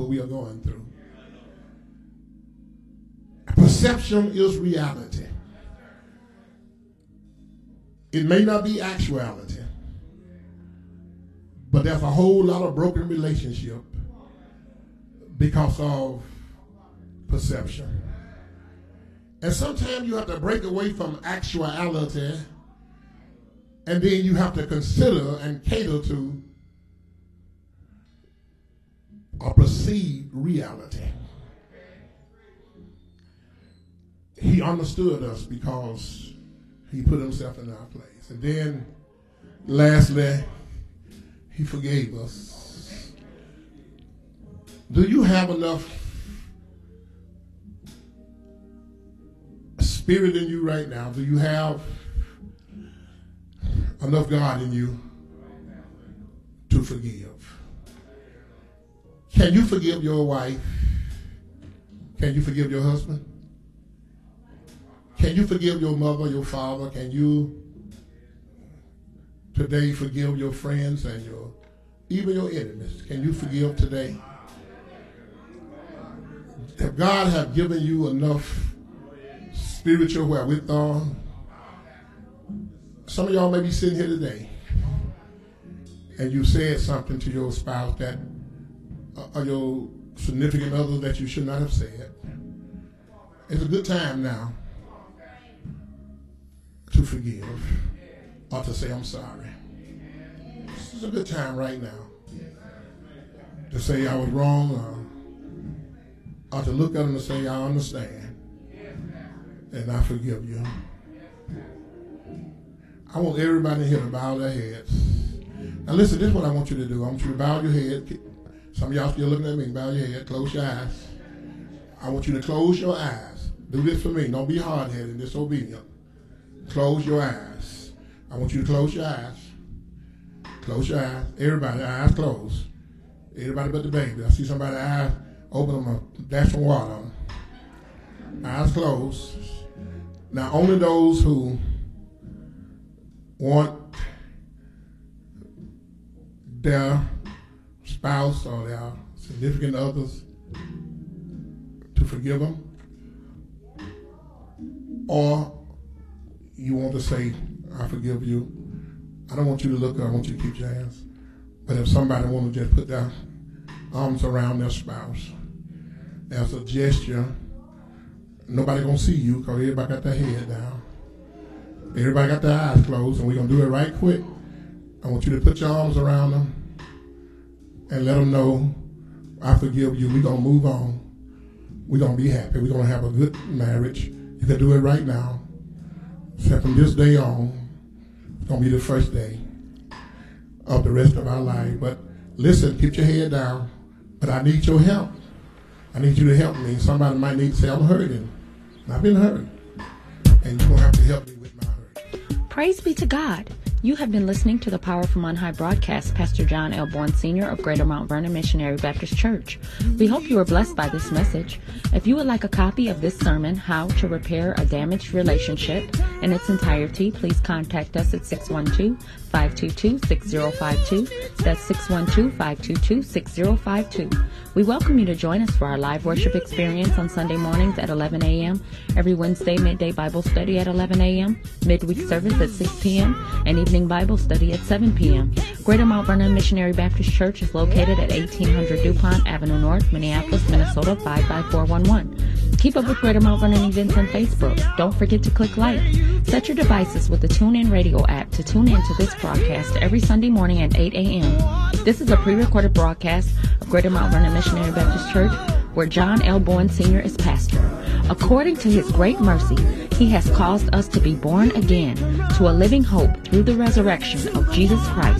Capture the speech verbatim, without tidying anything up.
what we are going through. Perception is reality. It may not be actuality, but there's a whole lot of broken relationship because of perception. And sometimes you have to break away from actuality, and then you have to consider and cater to a perceived reality. He understood us because he put himself in our place. And then, lastly, he forgave us. Do you have enough spirit in you right now? Do you have enough God in you to forgive? Can you forgive your wife? Can you forgive your husband? Can you forgive your mother, your father? Can you today forgive your friends and your even your enemies? Can you forgive today? If God have given you enough spiritual wherewithal, some of y'all may be sitting here today and you said something to your spouse that or your significant other that you should not have said. It's a good time now to forgive or to say I'm sorry. This is a good time right now to say I was wrong or, or to look at them and say I understand and I forgive you. I want everybody here to bow their heads. Now listen, this is what I want you to do. I want you to bow your head. Some of y'all still looking at me. Bow your head. Close your eyes. I want you to close your eyes. Do this for me. Don't be hard-headed and disobedient. Close your eyes. I want you to close your eyes. Close your eyes. Everybody, eyes closed. Everybody but the baby. I see somebody's eyes open them up. Dash some water on them. Eyes closed. Now, only those who want their spouse or their significant others to forgive them, or you want to say, I forgive you. I don't want you to look up. I want you to keep your hands. But if somebody wants to just put their arms around their spouse as a gesture, nobody going to see you because everybody got their head down. Everybody got their eyes closed, and we're going to do it right quick. I want you to put your arms around them and let them know, I forgive you. We're going to move on. We're going to be happy. We're going to have a good marriage. You can do it right now. So from this day on, it's going to be the first day of the rest of our life. But listen, keep your head down. But I need your help. I need you to help me. Somebody might need to say, I'm hurting. I've been hurt. And you're going to have to help me with my hurt. Praise be to God. You have been listening to the Power from On High broadcast, Pastor John L. Bourne Senior of Greater Mount Vernon Missionary Baptist Church. We hope you were blessed by this message. If you would like a copy of this sermon, How to Repair a Damaged Relationship, in its entirety, please contact us at six one two, five two two, six zero five two. That's six one two, five two two, six zero five two. We welcome you to join us for our live worship experience on Sunday mornings at eleven a.m., every Wednesday midday Bible study at eleven a.m., midweek service at six p.m., and evening Bible study at seven p.m. Greater Mount Vernon Missionary Baptist Church is located at eighteen hundred DuPont Avenue North, Minneapolis, Minnesota five five four one one. Keep up with Greater Mount Vernon events on Facebook. Don't forget to click like. Set your devices with the TuneIn Radio app to tune in to this broadcast every Sunday morning at eight a.m. This is a pre-recorded broadcast of Greater Mount Vernon Missionary Baptist Church, where John L. Bourne Senior is pastor. According to his great mercy, he has caused us to be born again to a living hope through the resurrection of Jesus Christ.